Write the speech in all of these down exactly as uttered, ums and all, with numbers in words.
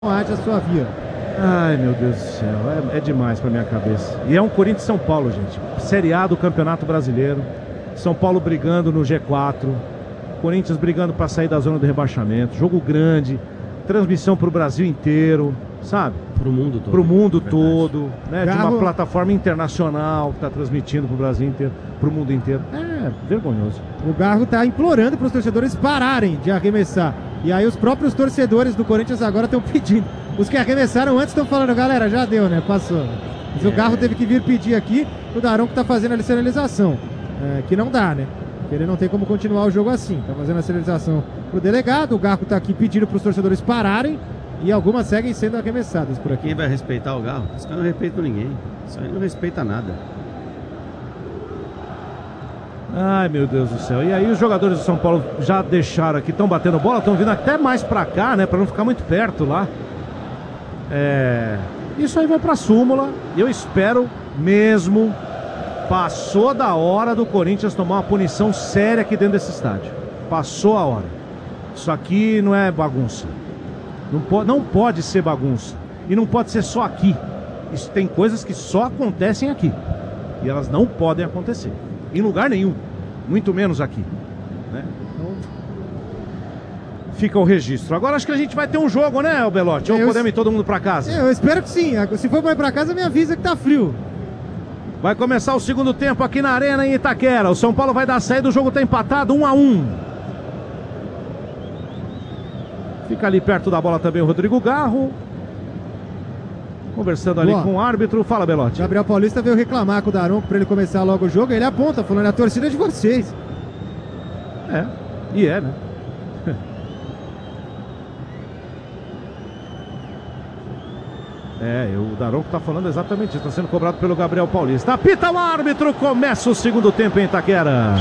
a sua via. Ai, meu Deus do céu, é, é demais pra minha cabeça. E é um Corinthians São Paulo, gente. Série A do Campeonato Brasileiro. São Paulo brigando no G quatro. Corinthians brigando pra sair da zona do rebaixamento. Jogo grande. Transmissão pro Brasil inteiro, sabe? Pro mundo todo. Pro mundo todo, né? Garro... De uma plataforma internacional que tá transmitindo pro Brasil inteiro, pro mundo inteiro. É vergonhoso. O Garro tá implorando pros torcedores pararem de arremessar. E aí os próprios torcedores do Corinthians agora estão pedindo. Os que arremessaram antes estão falando, galera, já deu, né? Passou. Mas é. O Garro teve que vir pedir aqui o Daronco tá fazendo a sinalização. É, que não dá, né? Porque ele não tem como continuar o jogo assim. Tá fazendo a sinalização pro delegado. O Garro tá aqui pedindo pros torcedores pararem. E algumas seguem sendo arremessadas por aqui. Quem vai respeitar o Garro? Os caras não respeitam ninguém. Isso aí não respeita nada. Ai, meu Deus do céu. E aí os jogadores do São Paulo já deixaram aqui, estão batendo bola, estão vindo até mais pra cá, né? Pra não ficar muito perto lá. É... Isso aí vai pra súmula. E eu espero mesmo. Passou da hora do Corinthians tomar uma punição séria aqui dentro desse estádio. Passou a hora. Isso aqui não é bagunça. Não pode, não pode ser bagunça. E não pode ser só aqui. Isso tem coisas que só acontecem aqui. E elas não podem acontecer em lugar nenhum. Muito menos aqui, né? Então, fica o registro. Agora acho que a gente vai ter um jogo, né, Belotti? Ou eu podemos ir todo mundo pra casa? Eu espero que sim. Se for pra ir pra casa, me avisa que tá frio. Vai começar o segundo tempo aqui na Arena em Itaquera. O São Paulo vai dar a saída, o jogo tá empatado, um a um. Fica ali perto da bola também o Rodrigo Garro. Conversando ali Boa. com o árbitro. Fala, Belotti. Gabriel Paulista veio reclamar com o Daronco pra ele começar logo o jogo. Ele aponta, falando, a torcida é de vocês. É, e é, né? É, o Daronco tá falando exatamente isso. Tá sendo cobrado pelo Gabriel Paulista. Apita o árbitro, começa o segundo tempo em Itaquera.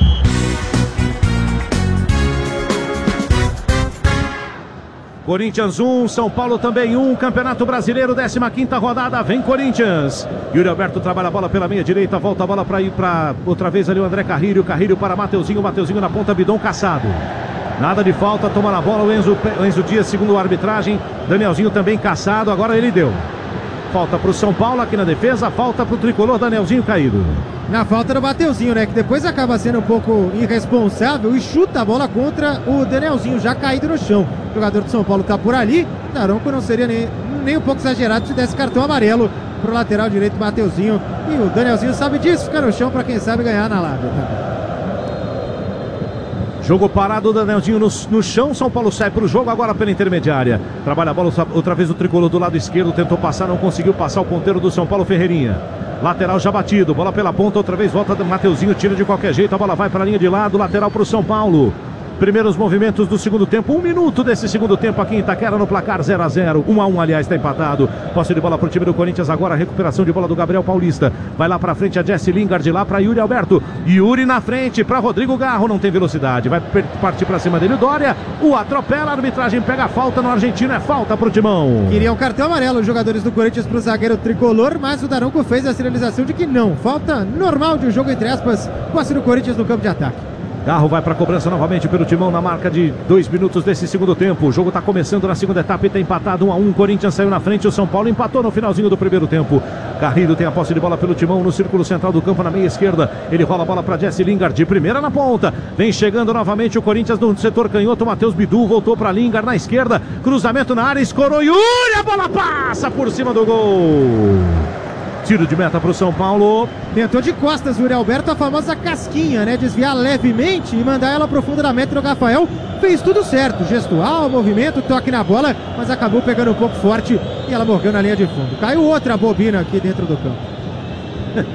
Corinthians um, São Paulo também um, Campeonato Brasileiro, décima quinta rodada, vem Corinthians. Yuri Alberto trabalha a bola pela meia direita, volta a bola para ir para outra vez ali o André Carrilho, Carrilho para Mateuzinho, Mateuzinho na ponta, Bidon caçado. Nada de falta, toma na bola o Enzo, o Enzo Dias, segundo a arbitragem, Danielzinho também caçado, agora ele deu. Falta para o São Paulo aqui na defesa, falta para o tricolor, Danielzinho caído. Na falta do Mateuzinho, né? Que depois acaba sendo um pouco irresponsável e chuta a bola contra o Danielzinho, já caído no chão. O jogador do São Paulo tá por ali. Daronco não seria nem, nem um pouco exagerado se desse cartão amarelo pro lateral direito Mateuzinho. E o Danielzinho sabe disso, fica no chão para quem sabe ganhar na lábia. Jogo parado, o Danielzinho no, no chão, São Paulo sai para o jogo agora pela intermediária. Trabalha a bola outra vez o tricolor do lado esquerdo, tentou passar, não conseguiu passar o ponteiro do São Paulo, Ferreirinha. Lateral já batido, bola pela ponta, outra vez volta do Mateuzinho, tira de qualquer jeito, a bola vai para a linha de lado, lateral para o São Paulo. Primeiros movimentos do segundo tempo, um minuto desse segundo tempo aqui em Itaquera no placar zero a zero, um a um aliás, está empatado. Posse de bola para o time do Corinthians agora, recuperação de bola do Gabriel Paulista. Vai lá para frente a Jesse Lingard, lá para Yuri Alberto. Yuri na frente para Rodrigo Garro, não tem velocidade, vai partir para cima dele o Dória, o atropela, a arbitragem pega a falta no argentino, é falta para o Timão. Queria um cartão amarelo os jogadores do Corinthians para o zagueiro tricolor, mas o Daronco fez a sinalização de que não. Falta normal de um jogo entre aspas, posse do Corinthians no campo de ataque. Garro vai para a cobrança novamente pelo Timão na marca de dois minutos desse segundo tempo. O jogo está começando na segunda etapa e está empatado um a um. Corinthians saiu na frente, o São Paulo empatou no finalzinho do primeiro tempo. Carrilho tem a posse de bola pelo Timão no círculo central do campo na meia esquerda. Ele rola a bola para Jesse Lingard, de primeira na ponta. Vem chegando novamente o Corinthians no setor canhoto. Matheus Bidu voltou para Lingard na esquerda. Cruzamento na área, escorou Yuri, a bola passa por cima do gol. Tiro de meta para o São Paulo. Tentou de costas o Yuri Alberto, a famosa casquinha, né? Desviar levemente e mandar ela pro fundo da meta do Rafael. Fez tudo certo, gestual, movimento, toque na bola, mas acabou pegando um pouco forte e ela morreu na linha de fundo. Caiu outra bobina aqui dentro do campo.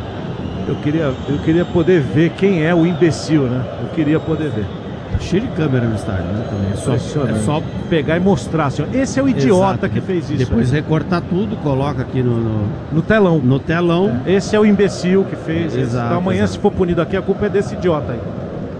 Eu queria, eu queria poder ver quem é o imbecil, né? Eu queria poder ver. Cheio de câmera no estádio, né? Também. É, só, é só pegar e mostrar assim, ó. Esse é o idiota Exato. que fez isso. Depois aí. recortar tudo, coloca aqui no, no... no telão. No telão. É. Esse é o imbecil que fez. Exato, então amanhã, exato. se for punido aqui, a culpa é desse idiota aí.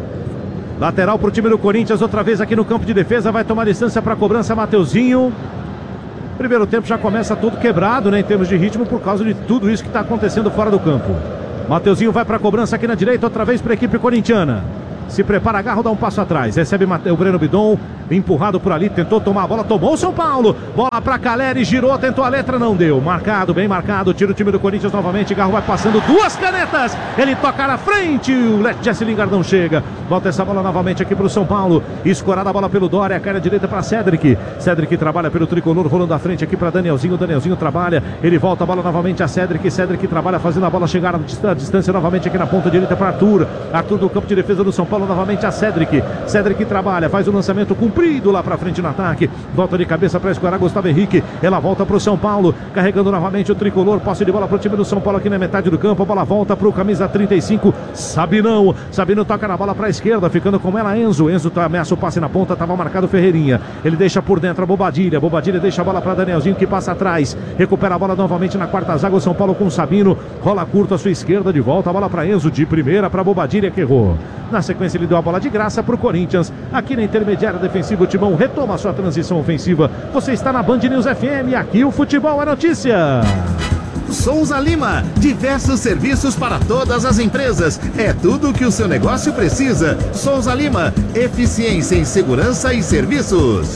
Lateral pro time do Corinthians, outra vez aqui no campo de defesa, vai tomar distância para cobrança Mateuzinho. Primeiro tempo já começa tudo quebrado, né, em termos de ritmo, por causa de tudo isso que está acontecendo fora do campo. Mateuzinho vai para a cobrança aqui na direita, outra vez para a equipe corintiana. Se prepara, Garro, dá um passo atrás. Recebe o Breno Bidon, empurrado por ali, tentou tomar a bola, tomou o São Paulo. Bola pra Caleri, girou, tentou a letra, não deu. Marcado, bem marcado, tira o time do Corinthians novamente. Garro vai passando duas canetas. Ele toca na frente, o Jesse Lingard não chega. Volta essa bola novamente aqui pro São Paulo. Escorada a bola pelo Dória, cai à direita pra Cedric. Cedric trabalha pelo tricolor, rolando à frente aqui pra Danielzinho. Danielzinho trabalha, ele volta a bola novamente a Cedric. Cedric trabalha fazendo a bola chegar à distância novamente aqui na ponta direita para Arthur. Arthur do campo de defesa do São Paulo, novamente a Cedric. Cedric trabalha, faz o lançamento comprido lá para frente no ataque. Volta de cabeça para escorar Gustavo Henrique. Ela volta para o São Paulo, carregando novamente o tricolor. Posse de bola para o time do São Paulo aqui na metade do campo. A bola volta para o camisa trinta e cinco, Sabinão. Sabinão toca na bola para a esquerda, ficando com ela Enzo. Enzo ameaça o passe na ponta, estava marcado Ferreirinha. Ele deixa por dentro a Bobadilha. Bobadilha deixa a bola para Danielzinho, que passa atrás. Recupera a bola novamente na quarta zaga. O São Paulo com o Sabino. Rola curto à sua esquerda, de volta a bola para Enzo. De primeira para Bobadilha, que errou. Na sequência ele deu a bola de graça para o Corinthians. Aqui na intermediária defensiva, o Timão retoma a sua transição ofensiva. Você está na Band News F M. Aqui o futebol é notícia. Souza Lima, diversos serviços para todas as empresas. É tudo o que o seu negócio precisa. Souza Lima, eficiência em segurança e serviços.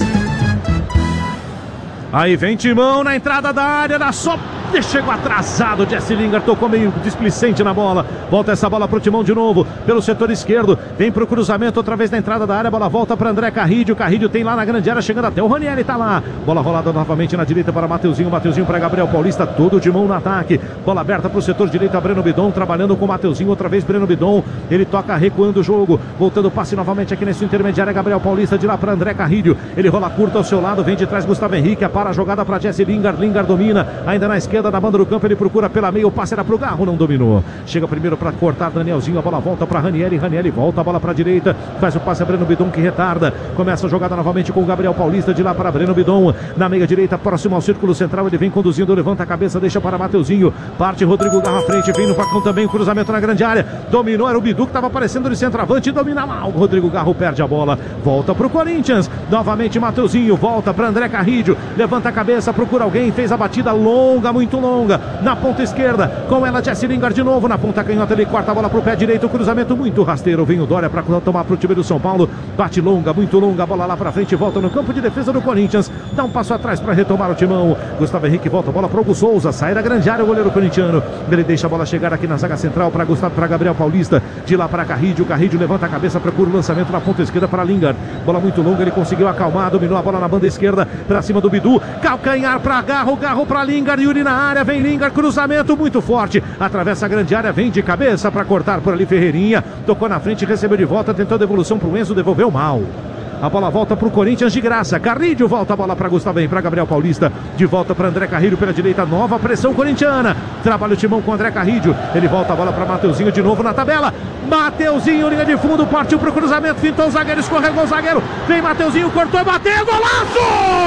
Aí vem Timão na entrada da área, na só chegou atrasado, Jesse Lingard tocou meio displicente na bola, volta essa bola pro Timão de novo, pelo setor esquerdo, vem pro cruzamento outra vez na entrada da área, bola volta para André Carrídio, Carrídio tem lá na grande área, chegando até o Ranieri, tá lá, bola rolada novamente na direita para Mateuzinho, Mateuzinho para Gabriel Paulista, todo o Timão no ataque, bola aberta pro setor direito, a Breno Bidon, trabalhando com o Mateuzinho, outra vez Breno Bidon, ele toca recuando o jogo, voltando o passe novamente aqui nesse intermediária, Gabriel Paulista de lá para André Carrídio, ele rola curto ao seu lado, vem de trás Gustavo Henrique, para a jogada para Jesse Lingard, Lingard domina, ainda na esquerda da banda do campo, ele procura pela meia, o passe era pro Garro, não dominou. Chega primeiro para cortar Danielzinho, a bola volta para Ranieri, Ranieri volta a bola para a direita, faz o passe a Breno Bidon que retarda, começa a jogada novamente com o Gabriel Paulista de lá para Breno Bidon, na meia direita, próximo ao círculo central, ele vem conduzindo, levanta a cabeça, deixa para Mateuzinho, parte Rodrigo Garro à frente, vem no facão também, cruzamento na grande área, dominou, era o Bidu que estava aparecendo de centroavante, domina mal, Rodrigo Garro perde a bola, volta pro Corinthians, novamente Mateuzinho, volta para André Carrídio, levanta a cabeça, procura alguém, fez a batida longa, muito longa, na ponta esquerda, com ela Jesse Lingard de novo, na ponta canhota ele corta a bola pro pé direito, cruzamento muito rasteiro, vem o Dória para tomar pro time do São Paulo, bate longa, muito longa, a bola lá pra frente, volta no campo de defesa do Corinthians, dá um passo atrás para retomar o Timão, Gustavo Henrique volta a bola pro Hugo Souza, sai da grande área o goleiro corintiano, ele deixa a bola chegar aqui na zaga central para Gustavo, para Gabriel Paulista, de lá para Carrídio, Carrídio levanta a cabeça, procura o lançamento na ponta esquerda para Lingard, bola muito longa, ele conseguiu acalmar, dominou a bola na banda esquerda, para cima do Bidu, calcanhar para Garro, Garro para Lingard, Yuri na área, vem Lingard, cruzamento muito forte, atravessa a grande área, vem de cabeça para cortar por ali Ferreirinha, tocou na frente, recebeu de volta, tentou devolução pro Enzo, devolveu mal. A bola volta para o Corinthians de graça. Carrídio volta a bola para Gustavo Henrique, para Gabriel Paulista. De volta para André Carrídio pela direita. Nova pressão corintiana. Trabalha o Timão com André Carrídio. Ele volta a bola para Mateuzinho de novo na tabela. Mateuzinho, linha de fundo, partiu para o cruzamento. Fintou o zagueiro, escorregou o zagueiro. Vem Mateuzinho, cortou e bateu. Golaço!